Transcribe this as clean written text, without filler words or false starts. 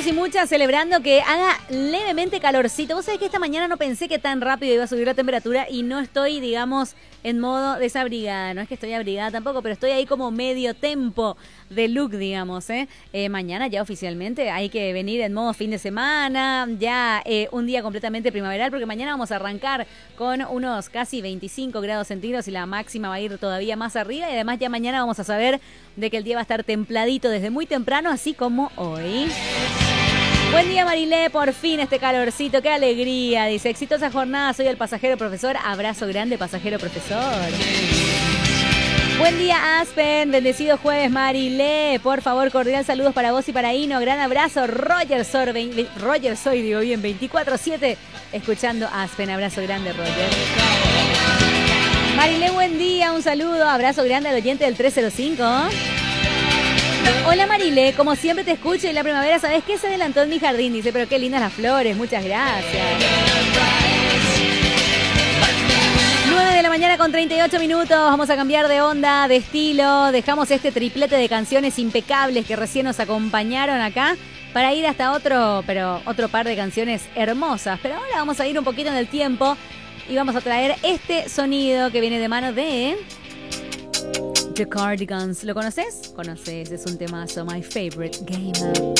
y muchas celebrando que haga levemente calorcito. Vos sabés que esta mañana no pensé que tan rápido iba a subir la temperatura y no estoy, digamos, en modo desabrigada. No es que estoy abrigada tampoco, pero estoy ahí como medio tempo de look, digamos, ¿eh? Mañana ya oficialmente hay que venir en modo fin de semana, ya un día completamente primaveral, porque mañana vamos a arrancar con unos casi 25 grados centígrados y la máxima va a ir todavía más arriba. Y además ya mañana vamos a saber de que el día va a estar templadito desde muy temprano, así como hoy. Buen día, Marilé, por fin este calorcito, qué alegría. Dice, exitosa jornada, soy el pasajero profesor. Abrazo grande, pasajero profesor. Buen día, Aspen, bendecido jueves, Marilé. Por favor, cordial saludos para vos y para Ino. Gran abrazo, Roger Soy, digo bien, 24/7, escuchando Aspen. Abrazo grande, Roger. Marilé, buen día, un saludo, abrazo grande al oyente del 305. Hola Marilé, como siempre te escucho y la primavera, ¿sabes qué? Se adelantó en mi jardín, dice, pero qué lindas las flores, muchas gracias. 9 de la mañana con 38 minutos, vamos a cambiar de onda, de estilo, dejamos este triplete de canciones impecables que recién nos acompañaron acá para ir hasta otro par de canciones hermosas, pero ahora vamos a ir un poquito en el tiempo y vamos a traer este sonido que viene de mano de The Cardigans. ¿Lo conoces? Conoces, es un temazo, My Favorite Game.